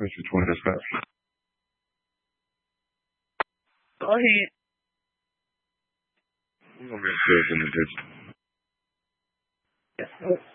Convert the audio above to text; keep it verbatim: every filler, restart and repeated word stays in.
Mister Twin Dispatch. Go ahead. We're gonna be upstairs in the ditch. Yes.